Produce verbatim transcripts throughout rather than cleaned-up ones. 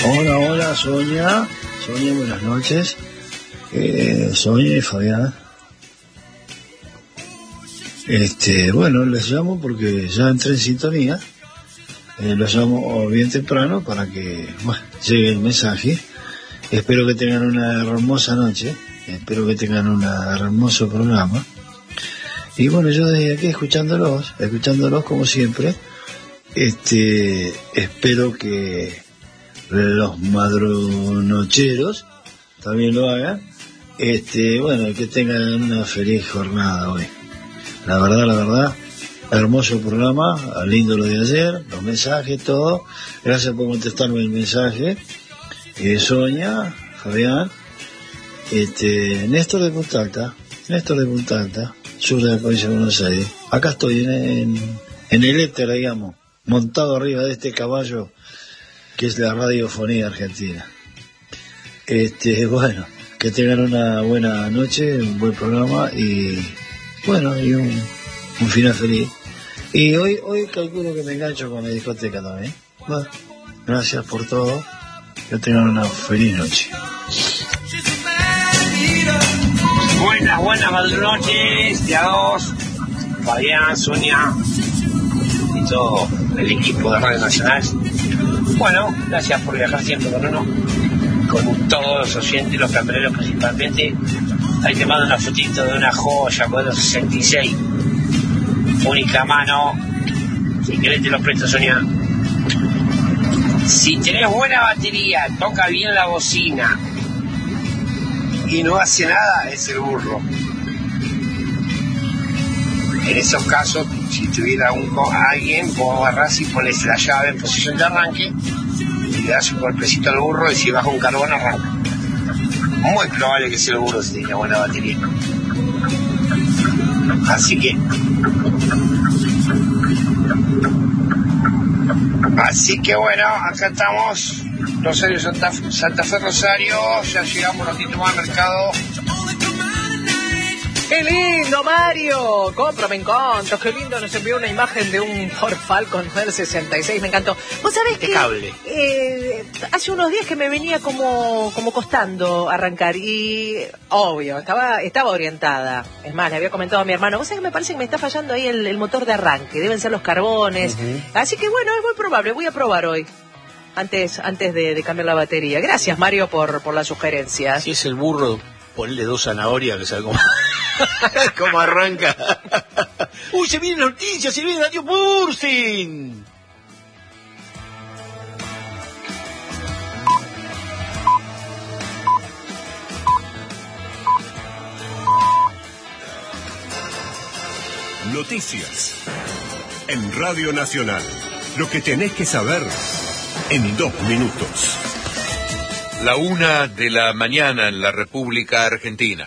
Hola, hola, Sonia. Sonia, buenas noches. Eh, Sonia y Fabián. Este, bueno, les llamo porque ya entré en sintonía. Eh, los llamo bien temprano para que bueno, llegue el mensaje. Espero que tengan una hermosa noche. Espero que tengan un hermoso programa. Y bueno, yo desde aquí escuchándolos, escuchándolos como siempre, este, espero que los madrunocheros también lo hagan. Este, bueno, que tengan una feliz jornada hoy. La verdad, la verdad, hermoso programa, lindo lo de ayer, los mensajes, todo. Gracias por contestarme el mensaje. Eh, Sonia, Fabián, este, Néstor de Punta Alta, Néstor de Punta Alta, sur de la provincia de Buenos Aires. Acá estoy en, en, en el éter, digamos, montado arriba de este caballo que es la radiofonía argentina. Este, bueno, que tengan una buena noche, un buen programa y bueno, y un, un final feliz. Y hoy hoy calculo que me engancho con la discoteca también. Bueno, gracias por todo. Que tengan una feliz noche. Buenas, buenas noches, de a dos, Fabián, Sonia y todo el equipo de Radio Nacional. Bueno, gracias por viajar siempre con uno, con todos los oyentes, los camioneros principalmente. Ahí te mando una fotito de una joya, modelo sesenta y seis, única mano. Si querés te lo presto, Sonia. Si tenés buena batería, toca bien la bocina y no hace nada, es el burro. En esos casos, si tuviera un, alguien, vos agarrás y pones la llave en posición de arranque y le das un golpecito al burro y si baja un carbón arranca. Muy probable que sea el burro si tiene buena batería. Así que Así que bueno, acá estamos, Rosario, Santa, Santa Fe, Rosario, ya llegamos un ratito más al mercado. ¡Qué lindo, Mario! Compro, me encontro. Qué lindo, nos envió una imagen de un Ford Falcon del sesenta y seis, me encantó. ¿Vos sabés que eh, hace unos días que me venía como, como costando arrancar y, obvio, estaba estaba orientada. Es más, le había comentado a mi hermano, vos sabés que me parece que me está fallando ahí el, el motor de arranque, deben ser los carbones. Uh-huh. Así que bueno, es muy probable, voy a probar hoy. Antes antes de, de cambiar la batería. Gracias, Mario, por, por la sugerencia. Si es el burro, ponle dos zanahorias que sabe cómo, cómo arranca. ¡Uy, se viene la noticia! ¡Se viene Radio Bursin! Noticias en Radio Nacional. Lo que tenés que saber en dos minutos. La una de la mañana en la República Argentina.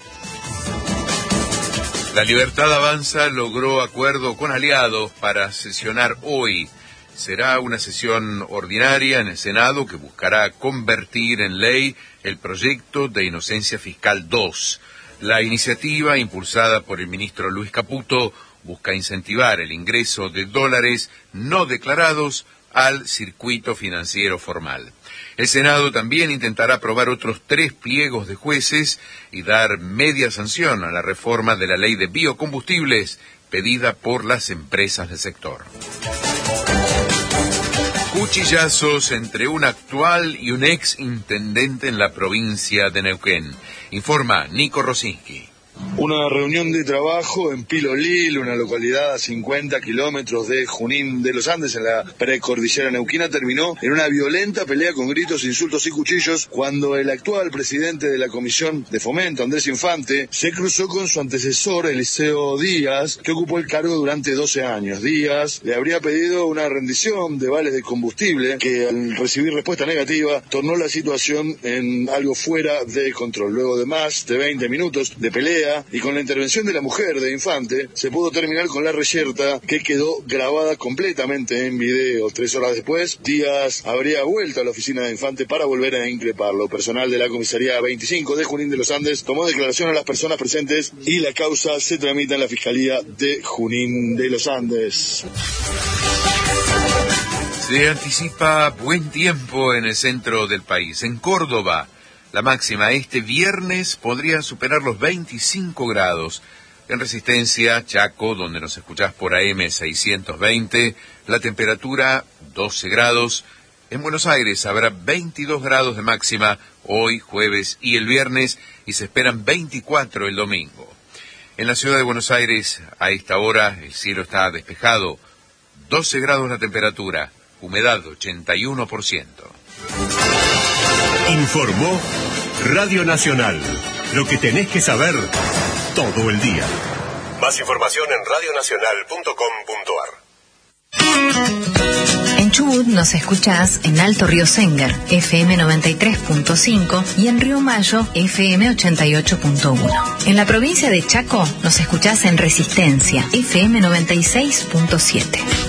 La Libertad Avanza logró acuerdo con aliados para sesionar hoy. Será una sesión ordinaria en el Senado que buscará convertir en ley el proyecto de Inocencia Fiscal dos. La iniciativa, impulsada por el ministro Luis Caputo, busca incentivar el ingreso de dólares no declarados al circuito financiero formal. El Senado también intentará aprobar otros tres pliegos de jueces y dar media sanción a la reforma de la ley de biocombustibles pedida por las empresas del sector. Cuchillazos entre un actual y un ex intendente en la provincia de Neuquén. Informa Nico Rosinski. Una reunión de trabajo en Pilolil, una localidad a cincuenta kilómetros de Junín de los Andes, en la precordillera neuquina, terminó en una violenta pelea con gritos, insultos y cuchillos cuando el actual presidente de la Comisión de Fomento, Andrés Infante, se cruzó con su antecesor, Eliseo Díaz, que ocupó el cargo durante doce años. Díaz le habría pedido una rendición de vales de combustible que, al recibir respuesta negativa, tornó la situación en algo fuera de control. Luego de más de veinte minutos de pelea y con la intervención de la mujer de Infante, se pudo terminar con la reyerta que quedó grabada completamente en video. Tres horas después, Díaz habría vuelto a la oficina de Infante para volver a increparlo. Personal de la comisaría veinticinco de Junín de los Andes tomó declaración a las personas presentes y la causa se tramita en la Fiscalía de Junín de los Andes. Se anticipa buen tiempo en el centro del país. En Córdoba, la máxima este viernes podría superar los veinticinco grados. En Resistencia, Chaco, donde nos escuchás por A M seiscientos veinte, la temperatura doce grados. En Buenos Aires habrá veintidós grados de máxima hoy, jueves y el viernes, y se esperan veinticuatro el domingo. En la ciudad de Buenos Aires, a esta hora, el cielo está despejado, doce grados la temperatura, humedad ochenta y uno por ciento. Informó Radio Nacional. Lo que tenés que saber todo el día. Más información en radionacional punto com punto ar. En Chubut nos escuchás en Alto Río Senguer, F M noventa y tres punto cinco, y en Río Mayo, F M ochenta y ocho punto uno. En la provincia de Chaco nos escuchás en Resistencia, F M noventa y seis punto siete.